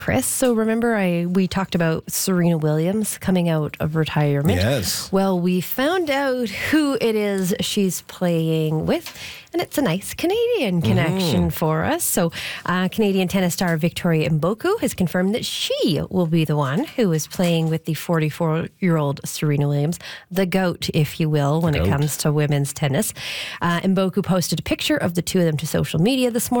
Chris, so remember we talked about Serena Williams coming out of retirement? Yes. Well, we found out who it is she's playing with, and it's a nice Canadian connection for us. So Canadian tennis star Victoria Mboku has confirmed that she will be the one who is playing with the 44-year-old Serena Williams, the GOAT, if you will, when it comes to women's tennis. Mboku posted a picture of the two of them to social media this morning.